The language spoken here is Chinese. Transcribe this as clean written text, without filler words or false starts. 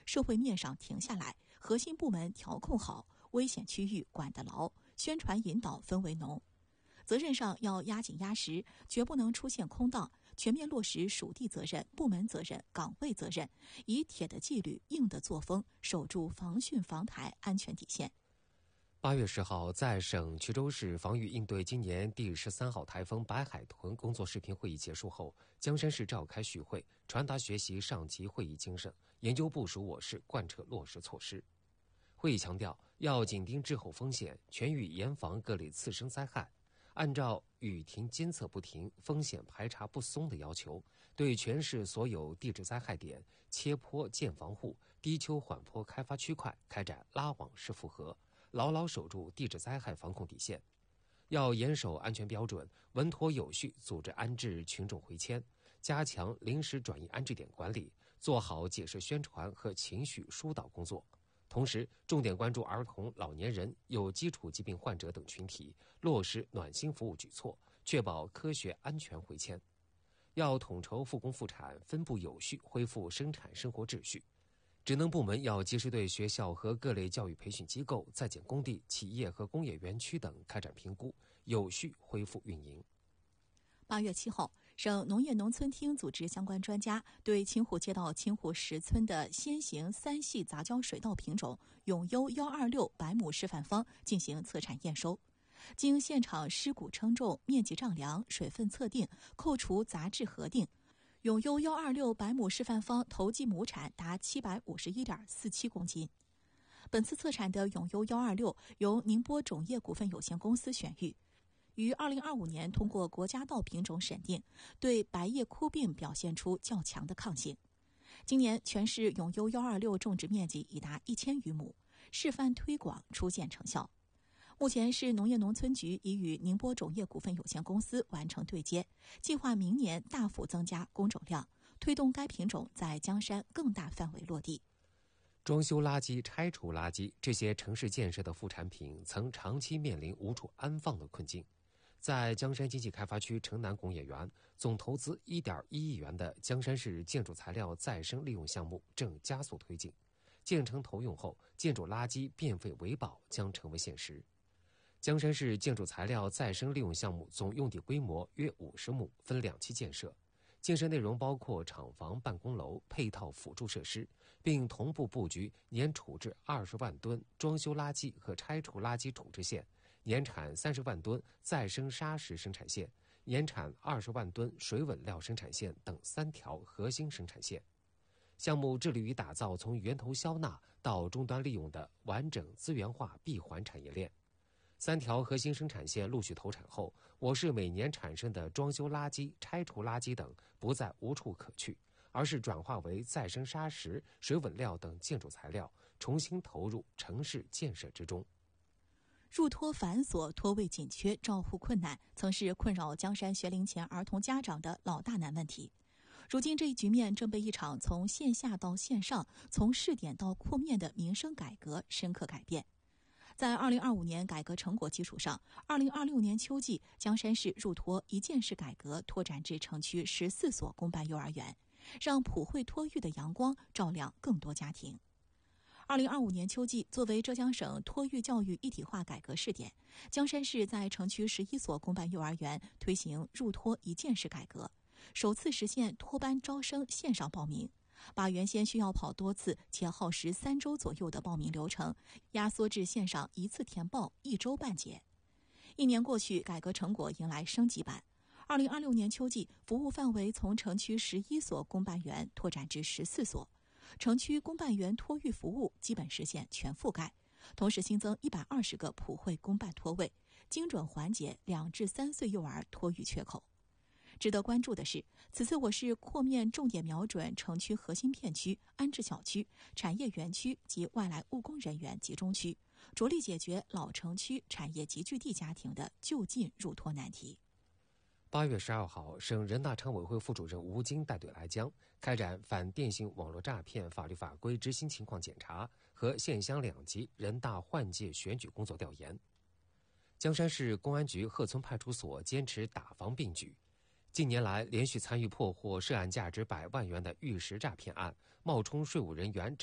社会面上停下来，核心部门调控好，危险区域管得牢，宣传引导氛围浓。责任上要压紧压实，绝不能出现空档，全面落实属地责任、部门责任、岗位责任，以铁的纪律、硬的作风，守住防汛防台安全底线。 8月10号，在省衢州市防御应对今年第13号台风白海豚工作视频会议结束后，江山市召开续会，传达学习上级会议精神，研究部署我市贯彻落实措施。会议强调，要紧盯滞后风险，全域严防各类次生灾害，按照雨停监测不停、风险排查不松的要求，对全市所有地质灾害点、切坡建防护、低丘缓坡开发区块开展拉网式复核，牢牢守住地质灾害防控底线。要严守安全标准，稳妥有序组织安置群众回迁，加强临时转移安置点管理，做好解释宣传和情绪疏导工作。同时，重点关注儿童、老年人、有基础疾病患者等群体，落实暖心服务举措，确保科学安全回迁。要统筹复工复产，分步有序恢复生产生活秩序。职能部门要及时对学校和各类教育培训机构、在建工地、企业和工业园区等开展评估，有序恢复运营。 8月7号，省农业农村厅组织相关专家对青湖街道青湖10村的先行3系杂交水稻品种永优126白亩示范方进行测产验收。经现场尸骨称重、面积丈量、水分测定，扣除杂质核定，永优126白亩示范方头季亩产达751.47公斤。本次测产的永优126由宁波种业股份有限公司选育，于2025年通过国家稻品种审定，对白叶枯病表现出较强的抗性。今年全市永优126种植面积已达1000余亩，示范推广初见成效。目前市农业农村局已与宁波种业股份有限公司完成对接，计划明年大幅增加工种量，推动该品种在江山更大范围落地。 装修垃圾、拆除垃圾这些城市建设的副产品曾长期面临无处安放的困境。在江山经济开发区城南工业园，总投资1.1亿元的江山市建筑材料再生利用项目正加速推进。建成投用后，建筑垃圾变废为宝将成为现实。江山市建筑材料再生利用项目总用地规模约50亩，分2期建设。建设内容包括厂房、办公楼、配套辅助设施，并同步布局年处置20万吨装修垃圾和拆除垃圾处置线，年产30万吨再生砂石生产线，年产20万吨水稳料生产线等3条核心生产线。项目致力于打造从源头消纳到终端利用的完整资源化闭环产业链。3条核心生产线陆续投产后，我市每年产生的装修垃圾、拆除垃圾等不再无处可去，而是转化为再生砂石、水稳料等建筑材料，重新投入城市建设之中。 入托繁琐、托位紧缺、照护困难，曾是困扰江山学龄前儿童家长的老大难问题。如今这一局面正被一场从线下到线上、从试点到扩面的民生改革深刻改变。在2025年改革成果基础上，2026年秋季，江山市入托一件式改革拓展至城区14所公办幼儿园，让普惠托育的阳光照亮更多家庭。2025年秋季，作为浙江省托育教育一体化改革试点，江山市在城区11所公办幼儿园推行入托一件式改革，首次实现托班招生线上报名，把原先需要跑多次且耗时3周左右的报名流程压缩至线上一次填报1周半结。1年过去，改革成果迎来升级版。2026年秋季，服务范围从城区11所公办园拓展至14所，城区公办园托育服务基本实现全覆盖，同时新增120个普惠公办托位，精准缓解2至3岁幼儿托育缺口。值得关注的是，此次我市扩面重点瞄准城区核心片区、安置小区、产业园区及外来务工人员集中区，着力解决老城区产业集聚地家庭的就近入托难题。 8月12号，省人大常委会副主任吴京带队来江，开展反电信网络诈骗法律法规执行情况检查和县乡2级人大换届选举工作调研。江山市公安局鹤村派出所坚持打防并举，近年来连续参与破获涉案价值100万元的玉石诈骗案，冒充税务人员